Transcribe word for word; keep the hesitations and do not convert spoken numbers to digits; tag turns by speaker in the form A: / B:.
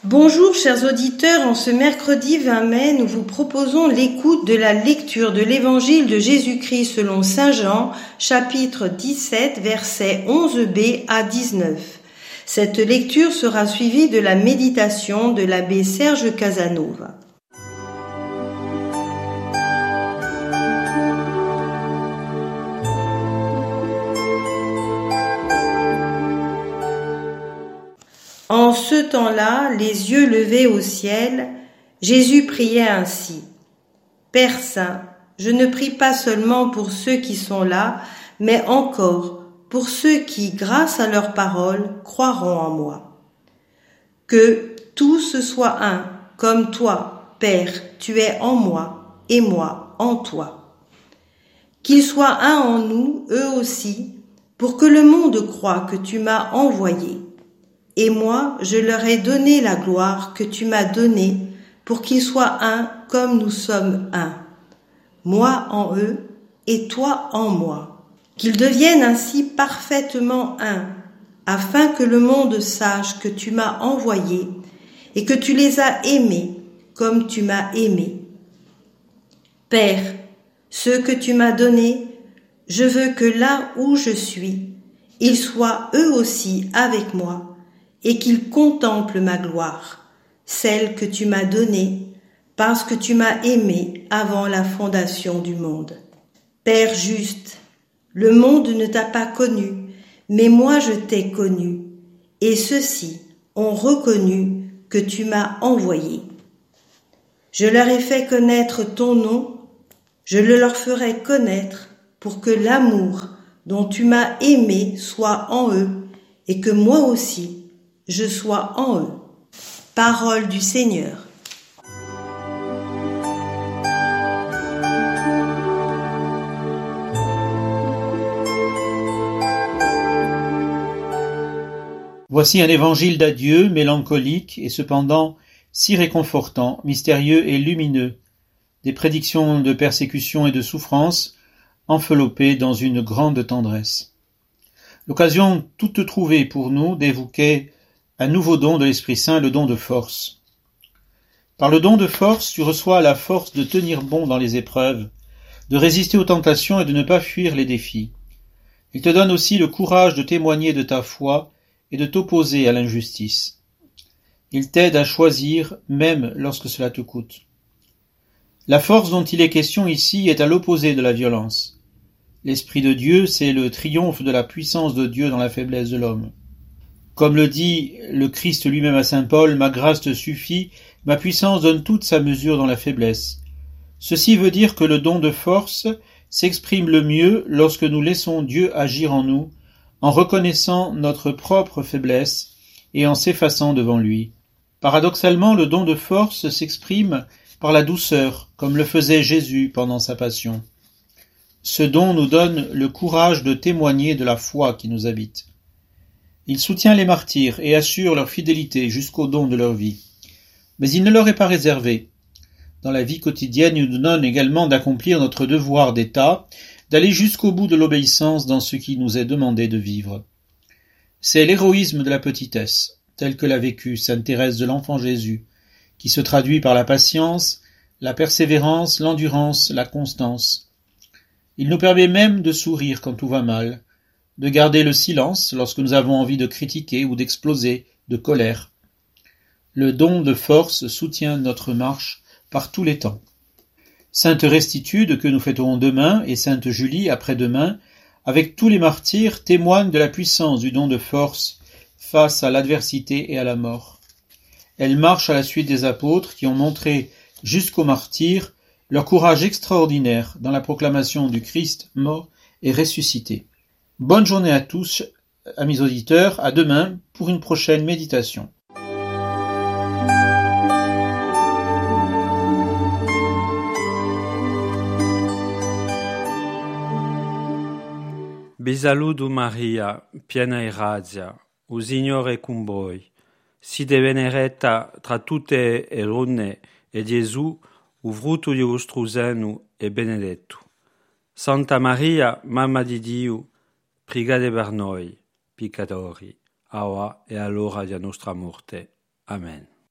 A: Bonjour chers auditeurs, en ce mercredi vingt mai, nous vous proposons l'écoute de la lecture de l'évangile de Jésus-Christ selon saint Jean, chapitre dix-sept, versets onze b à dix-neuf. Cette lecture sera suivie de la méditation de l'abbé Serge Casanova. En ce temps-là, les yeux levés au ciel, Jésus priait ainsi. « Père Saint, je ne prie pas seulement pour ceux qui sont là, mais encore pour ceux qui, grâce à leur parole, croiront en moi. Que tous soient un, comme toi, Père, tu es en moi, et moi en toi. Qu'ils soient un en nous, eux aussi, pour que le monde croie que tu m'as envoyé. Et moi, je leur ai donné la gloire que tu m'as donnée pour qu'ils soient un comme nous sommes un. Moi en eux et toi en moi. Qu'ils deviennent ainsi parfaitement un, afin que le monde sache que tu m'as envoyé et que tu les as aimés comme tu m'as aimé. Père, ceux que tu m'as donnés, je veux que là où je suis, ils soient eux aussi avec moi, et qu'ils contemplent ma gloire, celle que tu m'as donnée, parce que tu m'as aimé avant la fondation du monde. Père juste, le monde ne t'a pas connu, mais moi je t'ai connu, et ceux-ci ont reconnu que tu m'as envoyé. Je leur ai fait connaître ton nom, je le leur ferai connaître pour que l'amour dont tu m'as aimé soit en eux, et que moi aussi, je sois en eux. Parole du Seigneur.
B: Voici un évangile d'adieu, mélancolique et cependant si réconfortant, mystérieux et lumineux, des prédictions de persécution et de souffrance enveloppées dans une grande tendresse. L'occasion toute trouvée pour nous d'évoquer un nouveau don de l'Esprit Saint, le don de force. Par le don de force, tu reçois la force de tenir bon dans les épreuves, de résister aux tentations et de ne pas fuir les défis. Il te donne aussi le courage de témoigner de ta foi et de t'opposer à l'injustice. Il t'aide à choisir, même lorsque cela te coûte. La force dont il est question ici est à l'opposé de la violence. L'Esprit de Dieu, c'est le triomphe de la puissance de Dieu dans la faiblesse de l'homme. Comme le dit le Christ lui-même à saint Paul, « Ma grâce te suffit, ma puissance donne toute sa mesure dans la faiblesse ». Ceci veut dire que le don de force s'exprime le mieux lorsque nous laissons Dieu agir en nous, en reconnaissant notre propre faiblesse et en s'effaçant devant lui. Paradoxalement, le don de force s'exprime par la douceur, comme le faisait Jésus pendant sa passion. Ce don nous donne le courage de témoigner de la foi qui nous habite. Il soutient les martyrs et assure leur fidélité jusqu'au don de leur vie. Mais il ne leur est pas réservé. Dans la vie quotidienne, il nous donne également d'accomplir notre devoir d'État, d'aller jusqu'au bout de l'obéissance dans ce qui nous est demandé de vivre. C'est l'héroïsme de la petitesse, tel que l'a vécu sainte Thérèse de l'Enfant Jésus, qui se traduit par la patience, la persévérance, l'endurance, la constance. Il nous permet même de sourire quand tout va mal, de garder le silence lorsque nous avons envie de critiquer ou d'exploser de colère. Le don de force soutient notre marche par tous les temps. Sainte Restitude, que nous fêterons demain, et Sainte Julie, après-demain, avec tous les martyrs, témoignent de la puissance du don de force face à l'adversité et à la mort. Elles marchent à la suite des apôtres qui ont montré jusqu'aux martyrs leur courage extraordinaire dans la proclamation du Christ mort et ressuscité. Bonne journée à tous, amis auditeurs, à demain pour une prochaine méditation.
C: Vi saluto Maria, piena di grazia, il Signore è con voi. Siete benedetta tra tutte le donne e Gesù, il frutto di vostro seno, è benedetto. Santa Maria, Mamma di Dio, pregate per noi, peccatori, ora e all'ora della nostra morte. Amen.